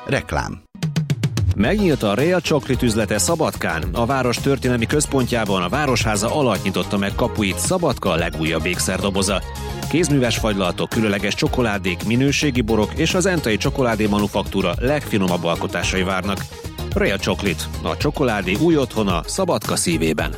Reklám. Megnyílt a Real Chocolate üzlete Szabadkán. A város történelmi központjában a Városháza alatt nyitotta meg kapuit Szabadka legújabb ékszerdoboza. Kézműves fagylaltok, különleges csokoládék, minőségi borok és az Entai Csokoládé Manufaktúra legfinomabb alkotásai várnak. Real Chocolate, a csokoládé új otthona Szabadka szívében.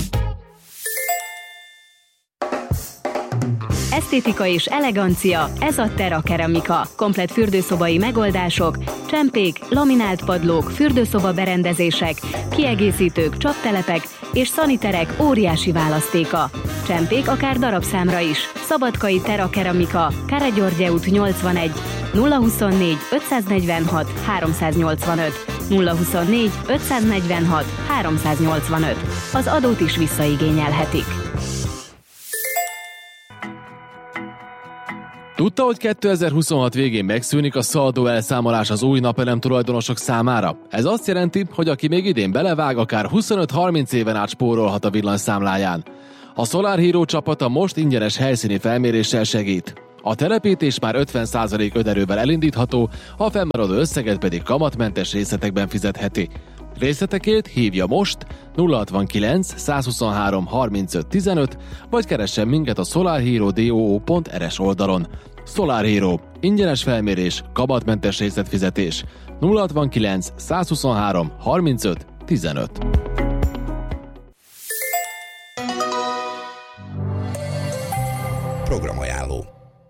Esztétika és elegancia, ez a Terra Keramika. Komplett fürdőszobai megoldások, csempék, laminált padlók, fürdőszoba berendezések, kiegészítők, csaptelepek és szaniterek óriási választéka. Csempék akár darabszámra is. Szabadkai Terra Keramika, Káregyörgye út 81, 024 546 385, 024 546 385. Az adót is visszaigényelhetik. Tudta, hogy 2026 végén megszűnik a szaldó elszámolás az új napelem tulajdonosok számára? Ez azt jelenti, hogy aki még idén belevág, akár 25-30 éven át spórolhat a villanyszámláján. A Solar Hero csapata most ingyenes helyszíni felméréssel segít. A telepítés már 50% önerővel elindítható, a fennmaradó összeget pedig kamatmentes részletekben fizetheti. Részletekért hívja most 069 123 35 15, vagy keressen minket a solarhero.do.rs oldalon. Solar Hero. Ingyenes felmérés, kamatmentes részletfizetés. 069 123 35 15. Programajánló.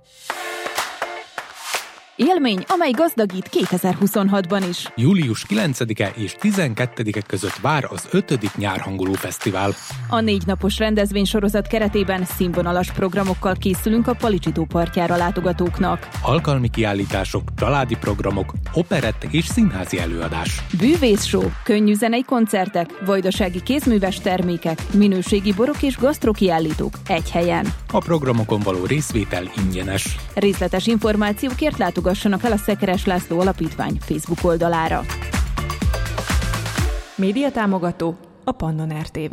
Élmény, amely gazdagít 2026-ban is. Július 9-e és 12-e között vár az 5. Nyárhangoló Fesztivál. A 4 napos rendezvénysorozat keretében színvonalas programokkal készülünk a Palicsi-tó parkjára látogatóknak. Alkalmi kiállítások, családi programok, operett és színházi előadás. Bűvészshow, könnyű zenei koncertek, vajdasági kézműves termékek, minőségi borok és gasztrokiállítók egy helyen. A programokon való részvétel ingyenes. Részletes információkért látogassanak el a Szekeres László Alapítvány Facebook oldalára. Média támogató a Pannon RTV.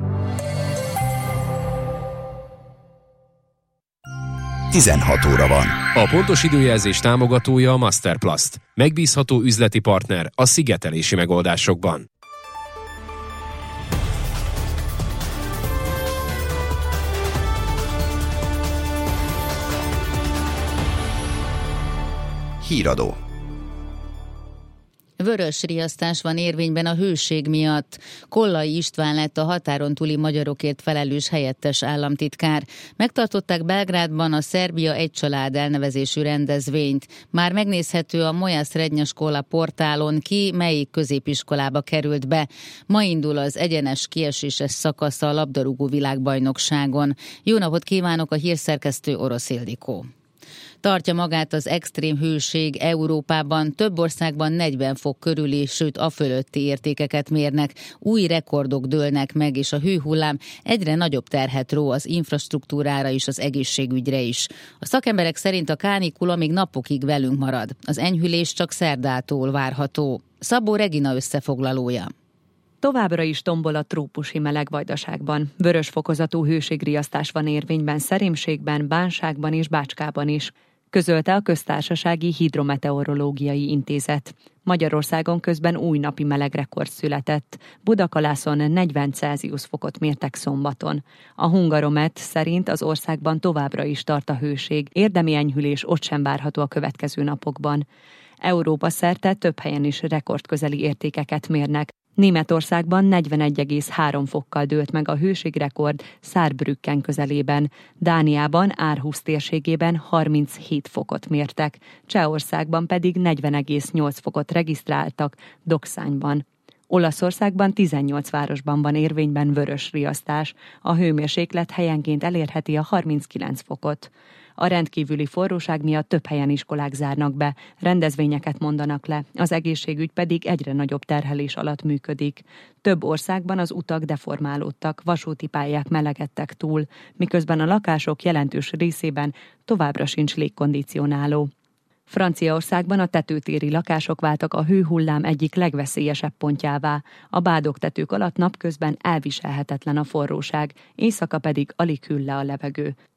Tizenhat óra van. A pontos időjelzés támogatója a Masterplast. Megbízható üzleti partner a szigetelési megoldásokban. Híradó. Vörös riasztás van érvényben a hőség miatt. Kollai István lett a határon túli magyarokért felelős helyettes államtitkár. Megtartották Belgrádban a Szerbia egy család elnevezésű rendezvényt. Már megnézhető a Moja Srednja Škola portálon ki, melyik középiskolába került be. Ma indul az egyenes kieséses szakasza a labdarúgó világbajnokságon. Jó napot kívánok, a hírszerkesztő Orosz Ildikó. Tartja magát az extrém hőség Európában, több országban 40 fok körüli, sőt afölötti értékeket mérnek, új rekordok dőlnek meg, és a hőhullám egyre nagyobb terhet ró az infrastruktúrára és az egészségügyre is. A szakemberek szerint a kánikula még napokig velünk marad, az enyhülés csak szerdától várható. Szabó Regina összefoglalója. Továbbra is tombol a trópusi meleg Vajdaságban. Vörös fokozatú hőségriasztás van érvényben Szerémségben, Bánságban és Bácskában is, közölte a Köztársasági Hidrometeorológiai Intézet. Magyarországon közben új napi melegrekord született. Budakalászon 40 Celsius fokot mértek szombaton. A Hungaromet szerint az országban továbbra is tart a hőség. Érdemi enyhülés ott sem várható a következő napokban. Európa szerte több helyen is rekordközeli értékeket mérnek. Németországban 41,3 fokkal dőlt meg a hőségrekord Saarbrücken közelében, Dániában Aarhus térségében 37 fokot mértek, Csehországban pedig 40,8 fokot regisztráltak Dokszányban. Olaszországban 18 városban van érvényben vörös riasztás, a hőmérséklet helyenként elérheti a 39 fokot. A rendkívüli forróság miatt több helyen iskolák zárnak be, rendezvényeket mondanak le, az egészségügy pedig egyre nagyobb terhelés alatt működik. Több országban az utak deformálódtak, vasúti pályák melegedtek túl, miközben a lakások jelentős részében továbbra sincs légkondicionáló. Franciaországban a tetőtéri lakások váltak a hőhullám egyik legveszélyesebb pontjává. A bádogtetők alatt napközben elviselhetetlen a forróság, éjszaka pedig alig hűl le a levegő.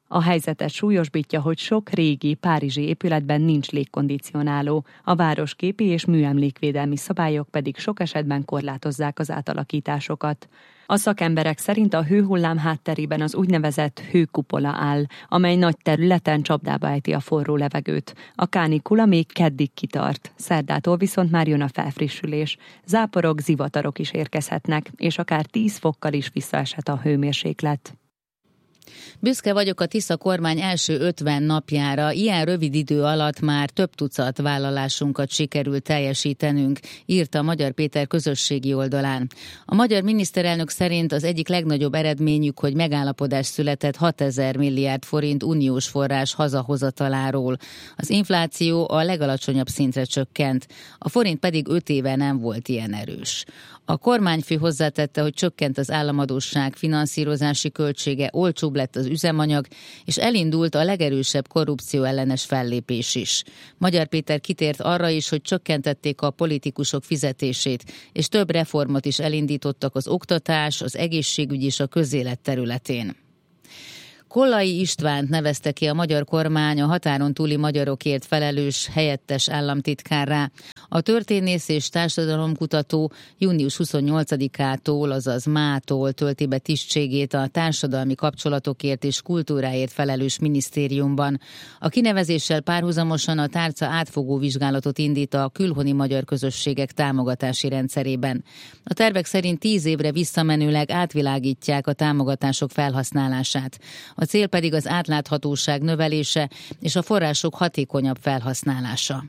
A helyzetet súlyosbítja, hogy sok régi párizsi épületben nincs légkondicionáló, a városképi és műemlékvédelmi szabályok pedig sok esetben korlátozzák az átalakításokat. A szakemberek szerint a hőhullám hátterében az úgynevezett hőkupola áll, amely nagy területen csapdába ejti a forró levegőt. A kánikula még keddig kitart, szerdától viszont már jön a felfrissülés. Záporok, zivatarok is érkezhetnek, és akár 10 fokkal is visszaeshet a hőmérséklet. Büszke vagyok a Tisza kormány első 50 napjára. Ilyen rövid idő alatt már több tucat vállalásunkat sikerült teljesítenünk, írta Magyar Péter közösségi oldalán. A magyar miniszterelnök szerint az egyik legnagyobb eredményük, hogy megállapodás született 6000 milliárd forint uniós forrás hazahozataláról. Az infláció a legalacsonyabb szintre csökkent, a forint pedig 5 éve nem volt ilyen erős. A kormányfő hozzátette, hogy csökkent az államadósság finanszírozási költsége, olcsóbb lett az üzemanyag, és elindult a legerősebb korrupció ellenes fellépés is. Magyar Péter kitért arra is, hogy csökkentették a politikusok fizetését, és több reformot is elindítottak az oktatás, az egészségügy és a közélet területén. Kollai Istvánt nevezte ki a magyar kormány a határon túli magyarokért felelős helyettes államtitkárrá. A történész és társadalomkutató június 28-ától, azaz mától tölti be tisztségét a társadalmi kapcsolatokért és kultúráért felelős minisztériumban. A kinevezéssel párhuzamosan a tárca átfogó vizsgálatot indít a külhoni magyar közösségek támogatási rendszerében. A tervek szerint 10 évre visszamenőleg átvilágítják a támogatások felhasználását. A cél pedig az átláthatóság növelése és a források hatékonyabb felhasználása.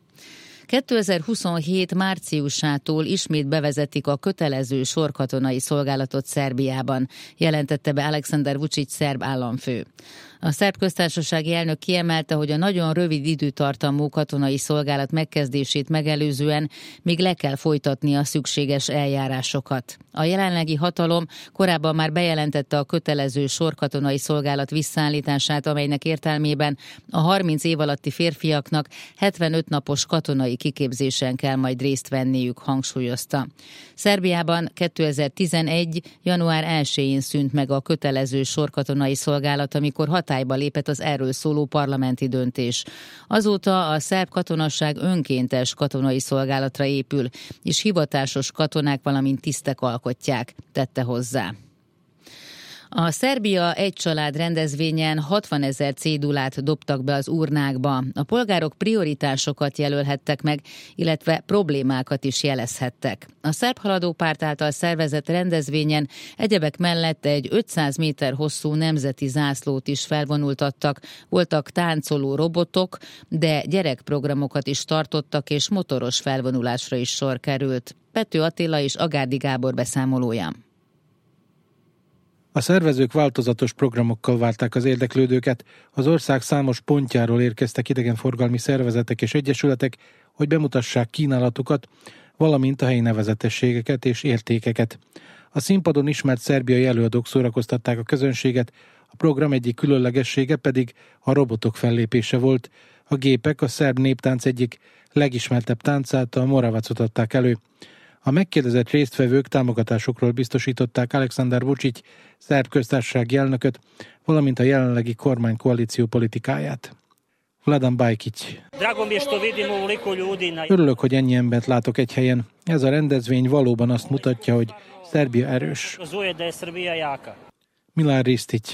2027 márciusától ismét bevezetik a kötelező sorkatonai szolgálatot Szerbiában, jelentette be Aleksandar Vučić szerb államfő. A szerb köztársasági elnök kiemelte, hogy a nagyon rövid időtartamú katonai szolgálat megkezdését megelőzően még le kell folytatni a szükséges eljárásokat. A jelenlegi hatalom korábban már bejelentette a kötelező sorkatonai szolgálat visszaállítását, amelynek értelmében a 30 év alatti férfiaknak 75 napos katonai kiképzésen kell majd részt venniük, hangsúlyozta. Szerbiában 2011. január 1-én szűnt meg a kötelező sorkatonai szolgálat, amikor hatályba lépett az erről szóló parlamenti döntés. Azóta a szerb katonasság önkéntes katonai szolgálatra épül, és hivatásos katonák, valamint tisztek alkotják, tette hozzá. A Szerbia egy család rendezvényen 60 000 cédulát dobtak be az urnákba. A polgárok prioritásokat jelölhettek meg, illetve problémákat is jelezhettek. A Szerb Haladó Párt által szervezett rendezvényen egyebek mellett egy 500 méter hosszú nemzeti zászlót is felvonultattak, voltak táncoló robotok, de gyerekprogramokat is tartottak, és motoros felvonulásra is sor került. Pető Attila és Agárdi Gábor beszámolója. A szervezők változatos programokkal várták az érdeklődőket, az ország számos pontjáról érkeztek idegenforgalmi szervezetek és egyesületek, hogy bemutassák kínálatukat, valamint a helyi nevezetességeket és értékeket. A színpadon ismert szerbiai előadók szórakoztatták a közönséget, a program egyik különlegessége pedig a robotok fellépése volt. A gépek a szerb néptánc egyik legismertebb táncát, a moravacot adták elő. A megkérdezett résztvevők támogatásokról biztosították Aleksandar Vučić szerb köztársasági elnököt, valamint a jelenlegi kormánykoalíció politikáját. Vladan Bajkić. Örülök, hogy ennyi embert látok egy helyen. Ez a rendezvény valóban azt mutatja, hogy Szerbia erős. Milán Ristić.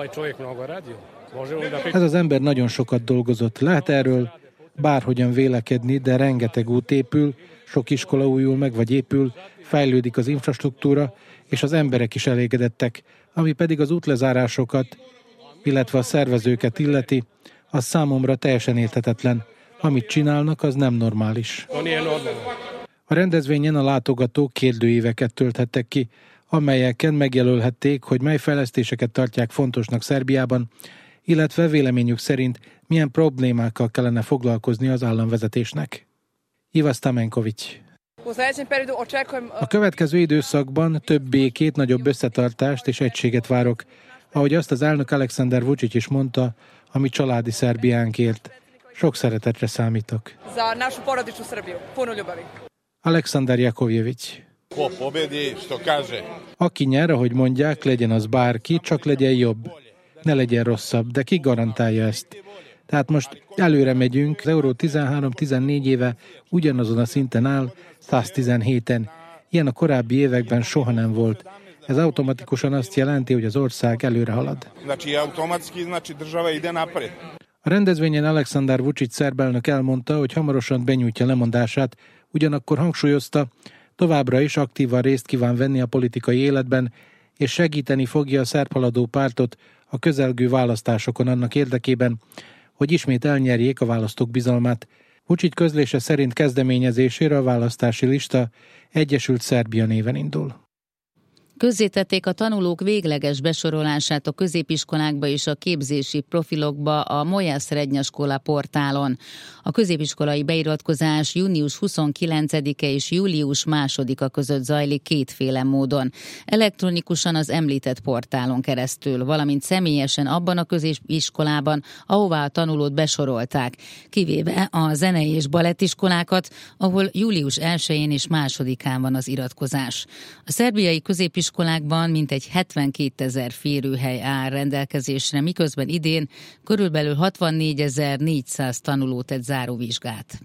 Ez az ember nagyon sokat dolgozott. Lehet erről bárhogyan vélekedni, de rengeteg út épül, sok iskola újul meg vagy épül, fejlődik az infrastruktúra, és az emberek is elégedettek, ami pedig az útlezárásokat, illetve a szervezőket illeti, az számomra teljesen érthetetlen. Amit csinálnak, az nem normális. A rendezvényen a látogatók kérdőíveket tölthettek ki, amelyeken megjelölhették, hogy mely fejlesztéseket tartják fontosnak Szerbiában, illetve véleményük szerint milyen problémákkal kellene foglalkozni az államvezetésnek. Iva Stamenković. A következő időszakban több békét, nagyobb összetartást és egységet várok, ahogy azt az elnök Aleksandar Vučić is mondta, ami családi Szerbiánkért. Sok szeretetre számítok. Aleksandar Jakovljević. Aki nyer, ahogy mondják, legyen az bárki, csak legyen jobb. ne legyen rosszabb, de ki garantálja ezt? Tehát most előre megyünk, az euró 13-14 éve ugyanazon a szinten áll, 117-en. Ilyen a korábbi években soha nem volt. Ez automatikusan azt jelenti, hogy az ország előre halad. A rendezvényen Aleksandar Vučić szerb elnök elmondta, hogy hamarosan benyújtja lemondását, ugyanakkor hangsúlyozta, továbbra is aktívan részt kíván venni a politikai életben, és segíteni fogja a szerb haladó pártot a közelgő választásokon annak érdekében, hogy ismét elnyerjék a választók bizalmát. Vučić közlése szerint kezdeményezésére a választási lista Egyesült Szerbia néven indul. Közzétették a tanulók végleges besorolását a középiskolákba és a képzési profilokba a Moja Srednja Škola portálon. A középiskolai beiratkozás június 29-e és július 2-a között zajlik kétféle módon. Elektronikusan az említett portálon keresztül, valamint személyesen abban a középiskolában, ahová a tanulót besorolták, kivéve a zenei és balettiskolákat, ahol július 1-én és 2-án van az iratkozás. A szerbiai középiskolákban mintegy 72 000 férőhely áll rendelkezésre, miközben idén körülbelül 64 400 tanuló tett záróvizsgát.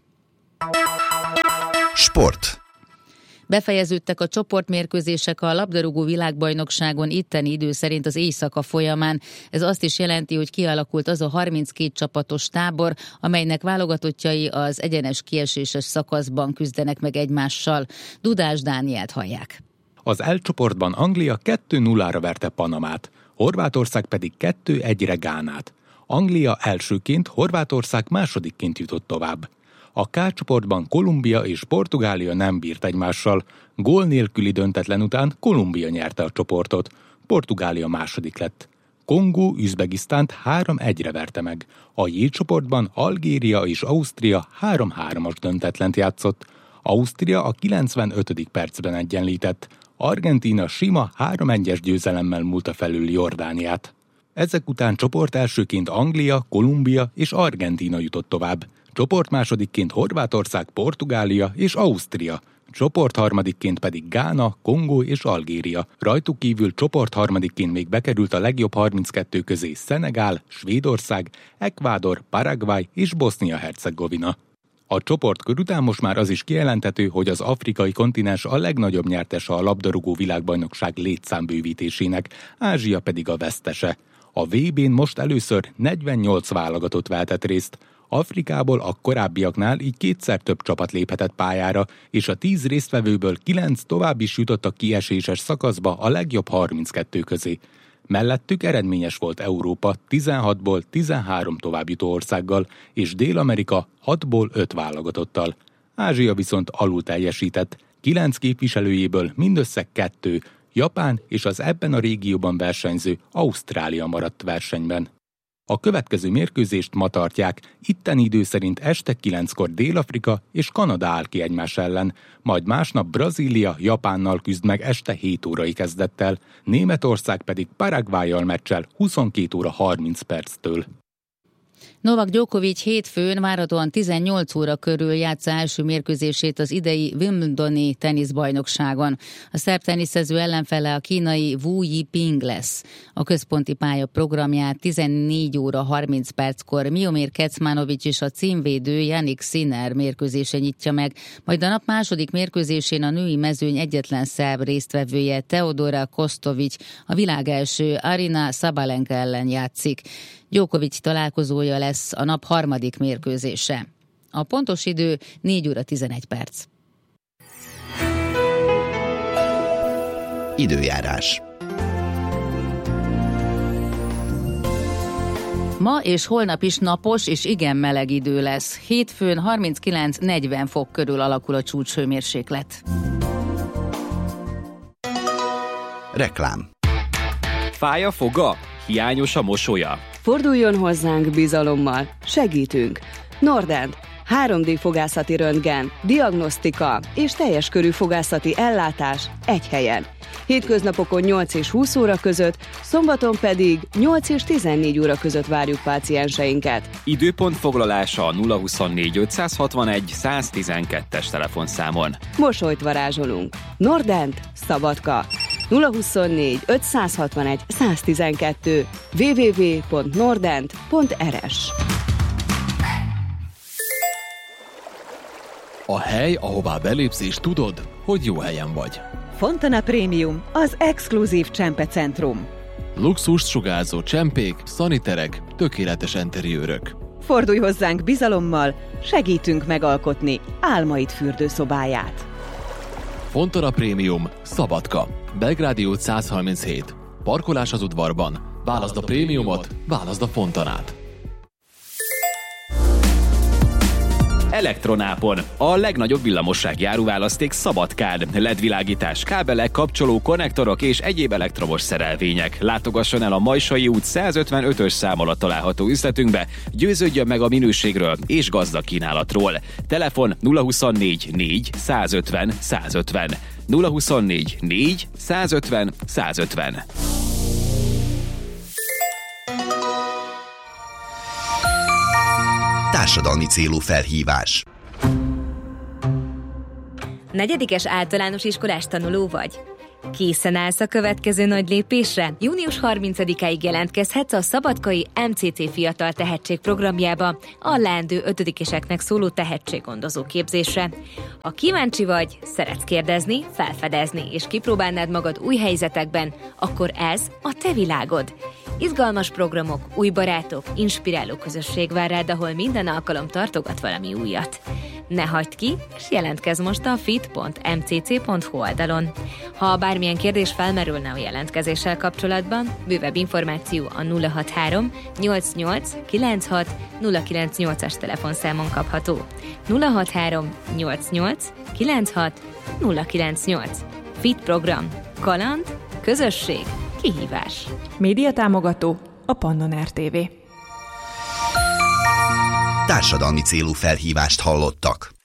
Sport. Befejeződtek a csoportmérkőzések a labdarúgó világbajnokságon itteni idő szerint az éjszaka folyamán. Ez azt is jelenti, hogy kialakult az a 32 csapatos tábor, amelynek válogatottjai az egyenes kieséses szakaszban küzdenek meg egymással. Dudás Dánielt hallják. Az L csoportban Anglia 2-0-ra verte Panamát, Horvátország pedig 2-1-re Gánát. Anglia elsőként, Horvátország másodikként jutott tovább. A K csoportban Kolumbia és Portugália nem bírt egymással. Gól nélküli döntetlen után Kolumbia nyerte a csoportot. Portugália második lett. Kongó Üzbegisztánt 3-1-re verte meg. A J csoportban Algéria és Ausztria 3-3-as döntetlent játszott. Ausztria a 95. percben egyenlített. Argentína sima 3-1-es győzelemmel múlta felül Jordániát. Ezek után csoport elsőként Anglia, Kolumbia és Argentína jutott tovább. Csoport másodikként Horvátország, Portugália és Ausztria. Csoport harmadikként pedig Gána, Kongó és Algéria. Rajtuk kívül csoport harmadikként még bekerült a legjobb 32 közé Szenegál, Svédország, Ekvádor, Paraguay és Bosznia-Hercegovina. A csoportkör után most már az is kijelenthető, hogy az afrikai kontinens a legnagyobb nyertese a labdarúgó világbajnokság létszámbővítésének, Ázsia pedig a vesztese. A VB-n most először 48 válogatott vehetett részt. Afrikából a korábbiaknál így kétszer több csapat léphetett pályára, és a 10 résztvevőből 9 tovább is jutott a kieséses szakaszba a legjobb 32 közé. Mellettük eredményes volt Európa 16-ból 13 továbbjutó országgal, és Dél-Amerika 6-ból 5 válogatottal. Ázsia viszont alul teljesített, 9 képviselőjéből mindössze 2, Japán és az ebben a régióban versenyző Ausztrália maradt versenyben. A következő mérkőzést ma tartják, itteni idő szerint este 9-kor Dél-Afrika és Kanada áll ki egymás ellen, majd másnap Brazília Japánnal küzd meg este 7 órai kezdettel, Németország pedig Paraguayyal meccsel 22 óra 30 perctől. Novak Djokovic hétfőn várhatóan 18 óra körül játsza első mérkőzését az idei Wimbledoni teniszbajnokságon. A szerb teniszező ellenfele a kínai Wu Yiping lesz. A központi pálya programját 14 óra 30 perckor Miomir Kecmanovic és a címvédő Jannik Sinner mérkőzése nyitja meg, majd a nap második mérkőzésén a női mezőny egyetlen szerb résztvevője Teodora Kostovic a világ első Arina Sabalenka ellen játszik. Djokovic találkozója lesz a nap harmadik mérkőzése. A pontos idő 4 óra 11 perc. Időjárás. Ma és holnap is napos és igen meleg idő lesz. Hétfőn 39-40 fok körül alakul a csúcshőmérséklet. Reklám. Fáj a foga? Hiányos a mosolya? Forduljon hozzánk bizalommal, segítünk. Nordent, 3D fogászati röntgen, diagnosztika és teljes körű fogászati ellátás egy helyen. Hétköznapokon 8 és 20 óra között, szombaton pedig 8 és 14 óra között várjuk pácienseinket. Időpont foglalása a 024 561 112-es telefonszámon. Mosolyt varázsolunk. Nordent, Szabadka. 024 561 112 www.nordent.rs. A hely, ahová belépsz és tudod, hogy jó helyen vagy. Fontana Premium, az exkluzív csempecentrum. Luxust sugárzó csempék, szaniterek, tökéletes enteriőrök. Fordulj hozzánk bizalommal, segítünk megalkotni álmaid fürdőszobáját. Fontana Premium, Szabadka, Belgrádi út 137. Parkolás az udvarban. Válaszd a prémiumot, válaszd a Fontanát. Elektronápon. A legnagyobb villamossági áruválaszték Szabadkán. LED-világítás, kábelek, kapcsoló, konnektorok és egyéb elektromos szerelvények. Látogasson el a Majsai út 155-ös szám alatt található üzletünkbe, győződjön meg a minőségről és gazdag kínálatról. Telefon 024 4 150 150. 024 4 150 150. Társadalmi célú felhívás. Negyedikes általános iskolás tanuló vagy? Készen állsz a következő nagy lépésre? Június 30-áig jelentkezhetsz a szabadkai MCC Fiatal Tehetség programjába a leendő 5-eseknek szóló tehetséggondozó képzésre. Ha kíváncsi vagy, szeretsz kérdezni, felfedezni és kipróbálnád magad új helyzetekben, akkor ez a te világod. Izgalmas programok, új barátok, inspiráló közösség vár rád, ahol minden alkalom tartogat valami újat. Ne hagyd ki, és jelentkezz most a fit.mcc.hu oldalon. Ha bármilyen kérdés felmerülne a jelentkezéssel kapcsolatban, bővebb információ a 063 88 96 098-as telefonszámon kapható. 063 88 96 098. Fit program. Kaland, közösség, kihívás. Média támogató a Pannon RTV. Társadalmi célú felhívást hallottak.